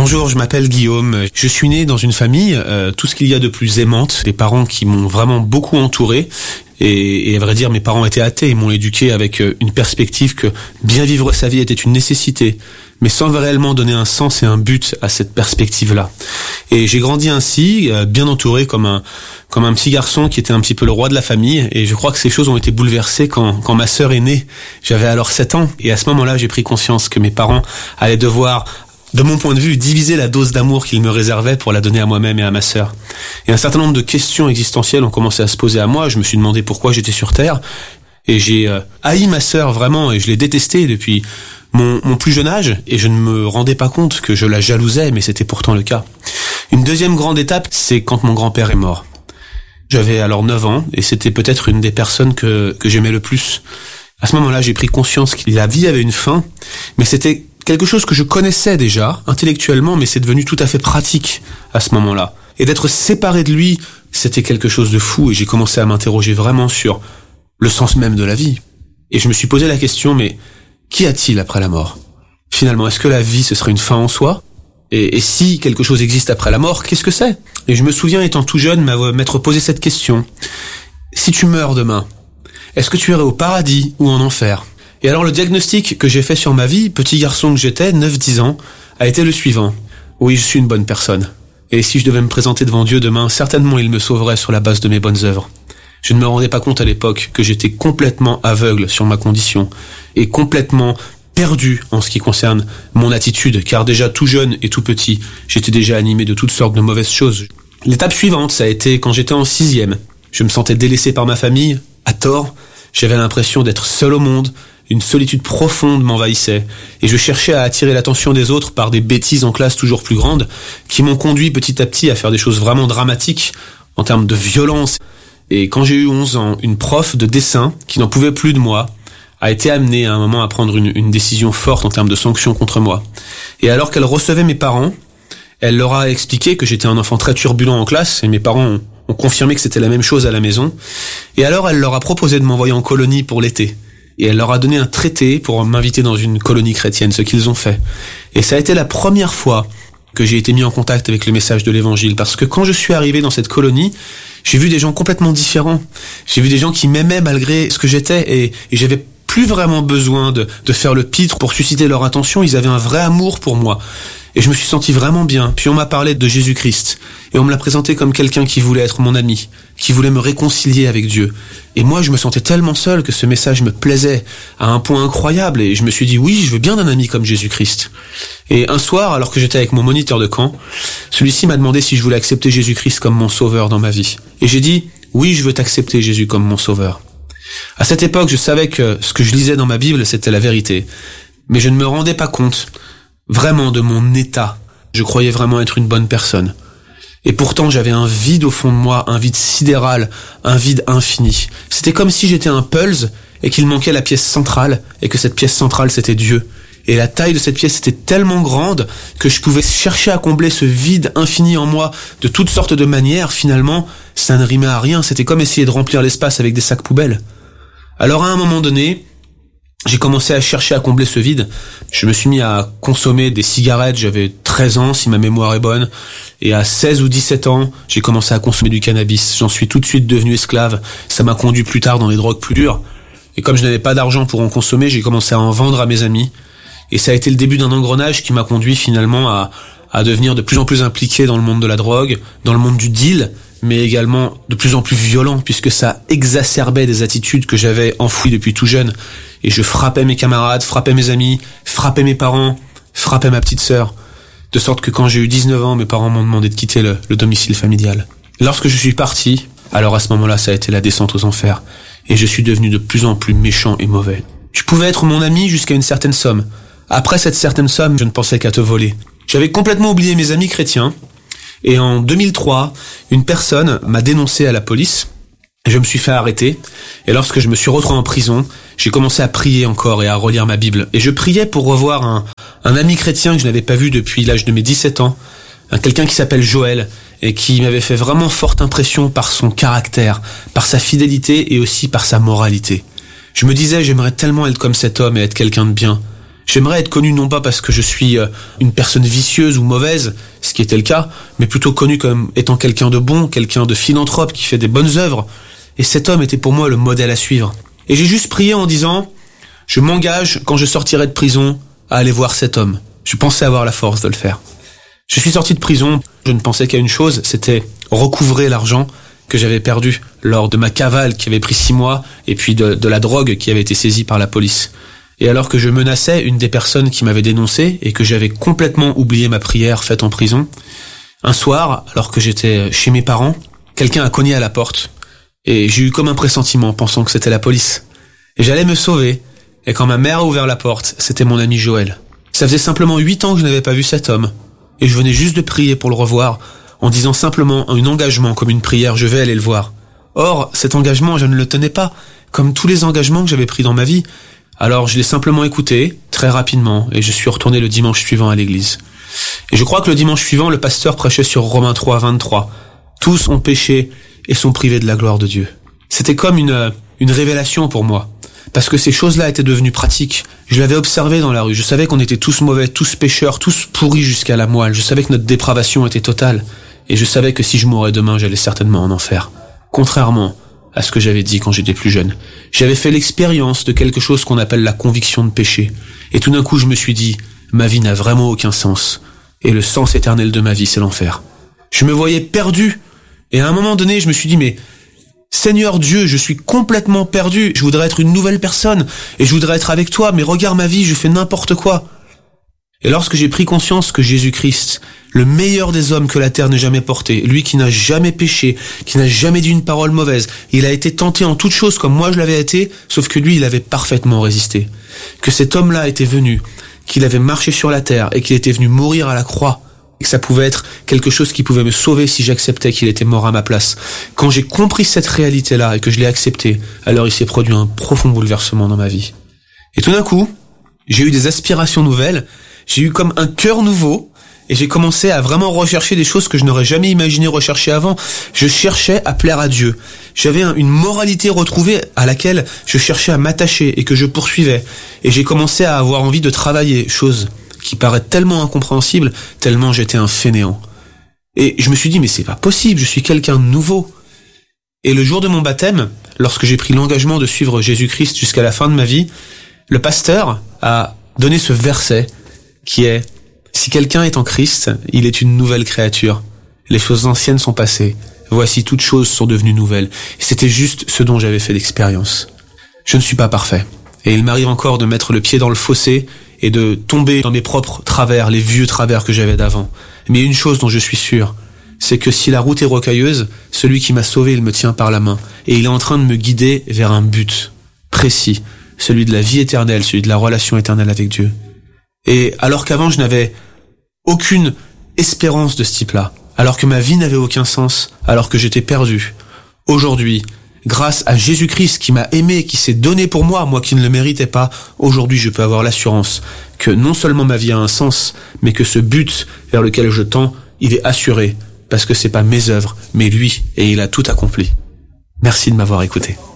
Bonjour, je m'appelle Guillaume. Je suis né dans une famille, tout ce qu'il y a de plus aimante, des parents qui m'ont vraiment beaucoup entouré. Et à vrai dire, mes parents étaient athées, ils m'ont éduqué avec une perspective que bien vivre sa vie était une nécessité, mais sans réellement donner un sens et un but à cette perspective-là. Et j'ai grandi ainsi, bien entouré comme un petit garçon qui était un petit peu le roi de la famille, et je crois que ces choses ont été bouleversées quand ma sœur est née. J'avais alors 7 ans, et à ce moment-là, j'ai pris conscience que mes parents allaient devoir, de mon point de vue, diviser la dose d'amour qu'ils me réservaient pour la donner à moi-même et à ma sœur. Et un certain nombre de questions existentielles ont commencé à se poser à moi. Je me suis demandé pourquoi j'étais sur Terre. Et j'ai haï ma sœur vraiment, et je l'ai détestée depuis mon plus jeune âge. Et je ne me rendais pas compte que je la jalousais, mais c'était pourtant le cas. Une deuxième grande étape, c'est quand mon grand-père est mort. J'avais alors 9 ans, et c'était peut-être une des personnes que j'aimais le plus. À ce moment-là, j'ai pris conscience que la vie avait une fin, mais c'était quelque chose que je connaissais déjà, intellectuellement, mais c'est devenu tout à fait pratique à ce moment-là. Et d'être séparé de lui, c'était quelque chose de fou, et j'ai commencé à m'interroger vraiment sur le sens même de la vie. Et je me suis posé la question, mais qu'y a-t-il après la mort ? Finalement, est-ce que la vie, ce serait une fin en soi ? Et si quelque chose existe après la mort, qu'est-ce que c'est ? Et je me souviens, étant tout jeune, m'être posé cette question. Si tu meurs demain, est-ce que tu irais au paradis ou en enfer ? Et alors le diagnostic que j'ai fait sur ma vie, petit garçon que j'étais, 9-10 ans, a été le suivant. Oui, je suis une bonne personne. Et si je devais me présenter devant Dieu demain, certainement il me sauverait sur la base de mes bonnes œuvres. Je ne me rendais pas compte à l'époque que j'étais complètement aveugle sur ma condition et complètement perdu en ce qui concerne mon attitude, car déjà tout jeune et tout petit, j'étais déjà animé de toutes sortes de mauvaises choses. L'étape suivante, ça a été quand j'étais en 6e. Je me sentais délaissé par ma famille, à tort. J'avais l'impression d'être seul au monde. Une solitude profonde m'envahissait, et je cherchais à attirer l'attention des autres par des bêtises en classe toujours plus grandes, qui m'ont conduit petit à petit à faire des choses vraiment dramatiques, en termes de violence. Et quand j'ai eu 11 ans, une prof de dessin, qui n'en pouvait plus de moi, a été amenée à un moment à prendre une décision forte en termes de sanctions contre moi. Et alors qu'elle recevait mes parents, elle leur a expliqué que j'étais un enfant très turbulent en classe, et mes parents ont confirmé que c'était la même chose à la maison. Et alors elle leur a proposé de m'envoyer en colonie pour l'été. Et elle leur a donné un traité pour m'inviter dans une colonie chrétienne, ce qu'ils ont fait. Et ça a été la première fois que j'ai été mis en contact avec le message de l'évangile, parce que quand je suis arrivé dans cette colonie, j'ai vu des gens complètement différents. J'ai vu des gens qui m'aimaient malgré ce que j'étais, et j'avais plus vraiment besoin de faire le pitre pour susciter leur attention. Ils avaient un vrai amour pour moi. Et je me suis senti vraiment bien. Puis on m'a parlé de Jésus-Christ. Et on me l'a présenté comme quelqu'un qui voulait être mon ami, qui voulait me réconcilier avec Dieu. Et moi, je me sentais tellement seul que ce message me plaisait à un point incroyable. Et je me suis dit, oui, je veux bien d'un ami comme Jésus-Christ. Et un soir, alors que j'étais avec mon moniteur de camp, celui-ci m'a demandé si je voulais accepter Jésus-Christ comme mon sauveur dans ma vie. Et j'ai dit, oui, je veux t'accepter, Jésus, comme mon sauveur. À cette époque, je savais que ce que je lisais dans ma Bible, c'était la vérité. Mais je ne me rendais pas compte vraiment de mon état. Je croyais vraiment être une bonne personne. Et pourtant, j'avais un vide au fond de moi, un vide sidéral, un vide infini. C'était comme si j'étais un puzzle et qu'il manquait la pièce centrale, et que cette pièce centrale, c'était Dieu. Et la taille de cette pièce était tellement grande que je pouvais chercher à combler ce vide infini en moi de toutes sortes de manières. Finalement, ça ne rimait à rien. C'était comme essayer de remplir l'espace avec des sacs poubelles. Alors à un moment donné, j'ai commencé à chercher à combler ce vide. Je me suis mis à consommer des cigarettes, j'avais 13 ans si ma mémoire est bonne, et à 16 ou 17 ans, j'ai commencé à consommer du cannabis. J'en suis tout de suite devenu esclave. Ça m'a conduit plus tard dans les drogues plus dures. Et comme je n'avais pas d'argent pour en consommer, j'ai commencé à en vendre à mes amis. Et ça a été le début d'un engrenage qui m'a conduit finalement à devenir de plus en plus impliqué dans le monde de la drogue, dans le monde du deal, mais également de plus en plus violent, puisque ça exacerbait des attitudes que j'avais enfouies depuis tout jeune. Et je frappais mes camarades, frappais mes amis, frappais mes parents, frappais ma petite sœur. De sorte que quand j'ai eu 19 ans, mes parents m'ont demandé de quitter le domicile familial. Lorsque je suis parti, alors à ce moment-là, ça a été la descente aux enfers. Et je suis devenu de plus en plus méchant et mauvais. Tu pouvais être mon ami jusqu'à une certaine somme. Après cette certaine somme, je ne pensais qu'à te voler. J'avais complètement oublié mes amis chrétiens. Et en 2003, une personne m'a dénoncé à la police. Je me suis fait arrêter. Et lorsque je me suis retrouvé en prison, j'ai commencé à prier encore et à relire ma Bible. Et je priais pour revoir un ami chrétien que je n'avais pas vu depuis l'âge de mes 17 ans. Quelqu'un qui s'appelle Joël et qui m'avait fait vraiment forte impression par son caractère, par sa fidélité et aussi par sa moralité. Je me disais, j'aimerais tellement être comme cet homme et être quelqu'un de bien. J'aimerais être connu non pas parce que je suis une personne vicieuse ou mauvaise, ce qui était le cas, mais plutôt connu comme étant quelqu'un de bon, quelqu'un de philanthrope qui fait des bonnes œuvres. Et cet homme était pour moi le modèle à suivre. Et j'ai juste prié en disant, je m'engage quand je sortirai de prison à aller voir cet homme. Je pensais avoir la force de le faire. Je suis sorti de prison, je ne pensais qu'à une chose, c'était recouvrer l'argent que j'avais perdu lors de ma cavale qui avait pris 6 mois et puis de la drogue qui avait été saisie par la police. Et alors que je menaçais une des personnes qui m'avait dénoncé et que j'avais complètement oublié ma prière faite en prison, un soir, alors que j'étais chez mes parents, quelqu'un a cogné à la porte et j'ai eu comme un pressentiment pensant que c'était la police. Et j'allais me sauver et quand ma mère a ouvert la porte, c'était mon ami Joël. Ça faisait simplement 8 ans que je n'avais pas vu cet homme et je venais juste de prier pour le revoir en disant simplement un engagement comme une prière, je vais aller le voir. Or, cet engagement, je ne le tenais pas, comme tous les engagements que j'avais pris dans ma vie. Alors je l'ai simplement écouté, très rapidement, et je suis retourné le dimanche suivant à l'église. Et je crois que le dimanche suivant, le pasteur prêchait sur Romains 3, 23. Tous ont péché et sont privés de la gloire de Dieu. C'était comme une révélation pour moi, parce que ces choses-là étaient devenues pratiques. Je l'avais observé dans la rue, je savais qu'on était tous mauvais, tous pécheurs, tous pourris jusqu'à la moelle. Je savais que notre dépravation était totale, et je savais que si je mourais demain, j'allais certainement en enfer. Contrairement à ce que j'avais dit quand j'étais plus jeune. J'avais fait l'expérience de quelque chose qu'on appelle la conviction de péché. Et tout d'un coup, je me suis dit, ma vie n'a vraiment aucun sens. Et le sens éternel de ma vie, c'est l'enfer. Je me voyais perdu. Et à un moment donné, je me suis dit, mais Seigneur Dieu, je suis complètement perdu. Je voudrais être une nouvelle personne. Et je voudrais être avec toi. Mais regarde ma vie, je fais n'importe quoi. Et lorsque j'ai pris conscience que Jésus-Christ, le meilleur des hommes que la terre n'ait jamais porté, lui qui n'a jamais péché, qui n'a jamais dit une parole mauvaise, il a été tenté en toutes choses comme moi je l'avais été, sauf que lui il avait parfaitement résisté. Que cet homme-là était venu, qu'il avait marché sur la terre et qu'il était venu mourir à la croix, et que ça pouvait être quelque chose qui pouvait me sauver si j'acceptais qu'il était mort à ma place. Quand j'ai compris cette réalité-là et que je l'ai acceptée, alors il s'est produit un profond bouleversement dans ma vie. Et tout d'un coup, j'ai eu des aspirations nouvelles, j'ai eu comme un cœur nouveau, et j'ai commencé à vraiment rechercher des choses que je n'aurais jamais imaginé rechercher avant. Je cherchais à plaire à Dieu. J'avais une moralité retrouvée à laquelle je cherchais à m'attacher et que je poursuivais. Et j'ai commencé à avoir envie de travailler, chose qui paraît tellement incompréhensible, tellement j'étais un fainéant. Et je me suis dit, mais c'est pas possible, je suis quelqu'un de nouveau. Et le jour de mon baptême, lorsque j'ai pris l'engagement de suivre Jésus-Christ jusqu'à la fin de ma vie, le pasteur a donné ce verset qui est « Si quelqu'un est en Christ, il est une nouvelle créature. Les choses anciennes sont passées. Voici toutes choses sont devenues nouvelles. » Et c'était juste ce dont j'avais fait l'expérience. Je ne suis pas parfait. Et il m'arrive encore de mettre le pied dans le fossé et de tomber dans mes propres travers, les vieux travers que j'avais d'avant. Mais une chose dont je suis sûr, c'est que si la route est rocailleuse, celui qui m'a sauvé, il me tient par la main. Et il est en train de me guider vers un but précis, celui de la vie éternelle, celui de la relation éternelle avec Dieu. Et alors qu'avant je n'avais aucune espérance de ce type-là, alors que ma vie n'avait aucun sens, alors que j'étais perdu, aujourd'hui, grâce à Jésus-Christ qui m'a aimé, qui s'est donné pour moi, moi qui ne le méritais pas, aujourd'hui je peux avoir l'assurance que non seulement ma vie a un sens, mais que ce but vers lequel je tends, il est assuré, parce que c'est pas mes œuvres, mais lui, et il a tout accompli. Merci de m'avoir écouté.